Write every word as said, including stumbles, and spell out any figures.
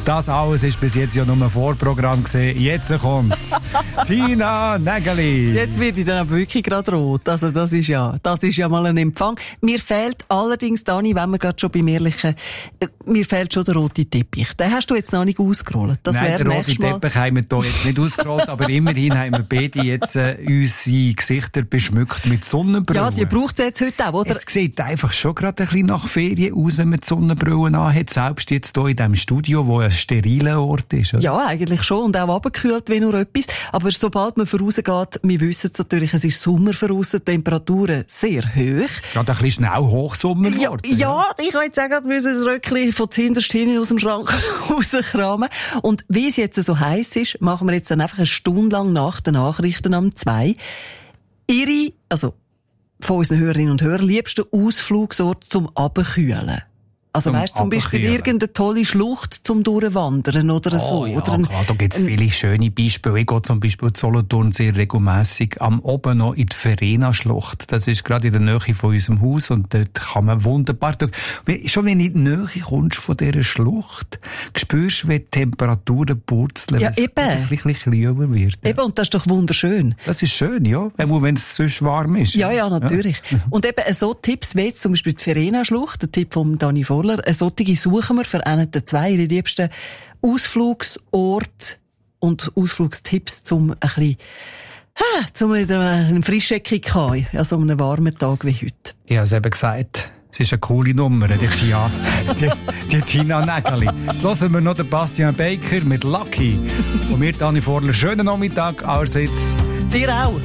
Das alles ist bis jetzt ja nur ein Vorprogramm gewesen. Jetzt kommt's. Tina Nägeli. Jetzt wird ich dann aber wirklich gerade rot. Also das ist ja, das ist ja mal ein Empfang. Mir fehlt allerdings, Dani, wenn wir gerade schon beim Ehrlichen, äh, mir fehlt schon der rote Teppich. Den hast du jetzt noch nicht ausgerollt. Das Nein, den roten Teppich haben wir hier jetzt nicht ausgerollt, aber immerhin haben wir beide jetzt äh, unsere Gesichter beschmückt mit Sonnenbrillen. Ja, die braucht es jetzt heute auch, oder? Es sieht einfach schon gerade ein bisschen nach Ferien aus, wenn man die Sonnenbrillen anhat, selbst jetzt hier in diesem Studio, wo ein steriler Ort ist. Oder? Ja, eigentlich schon, und auch abgekühlt wie nur etwas. Aber sobald man vorausgeht, wir wissen es natürlich, es ist Sommer voraus, die Temperaturen sehr hoch. Gerade ein bisschen schnell Hochsommer geworden. Ja, ja, ich wollte sagen, wir müssen das Röckchen von zuhinterst hinten aus dem Schrank rauskramen. Und wie es jetzt so heiß ist, machen wir jetzt dann einfach eine Stunde lang nach den Nachrichten am zwei ihre, also von unseren Hörerinnen und Hörern, liebsten Ausflugsort zum Abkühlen. Also Zum weißt, zum Beispiel Abkühlen. irgendeine tolle Schlucht zum Durchwandern oder so. Oh, ja, oder ein, klar, da gibt es viele schöne Beispiele. Ich gehe zum Beispiel in Solothurn sehr regelmässig am oben noch in die Verena-Schlucht. Das ist gerade in der Nähe von unserem Haus und dort kann man wunderbar... Schon wenn du in die Nähe kommst von dieser Schlucht, spürst du, wie die Temperaturen purzeln, Ja, wenn es ein bisschen kühler wird. Ja. eben, und das ist doch wunderschön. Das ist schön, ja, auch wenn es sonst warm ist. Ja, ja, natürlich. Ja. Und eben so Tipps wie jetzt zum Beispiel die Verena-Schlucht, der Tipp von Dani Vorler, eine solche suchen wir für einen der zwei ihre liebsten Ausflugsorte und Ausflugstipps, zum ein bisschen, ah, zum wieder einen Frischecke zu haben, an so einem warmen Tag wie heute. Ich habe es eben gesagt. Es ist eine coole Nummer, die, Tia, die, die Tina Nägeli. Hören wir noch den Bastian Baker mit Lucky. Und mir, Dani Vorler, schönen Nachmittag. Allerseits. Dir auch.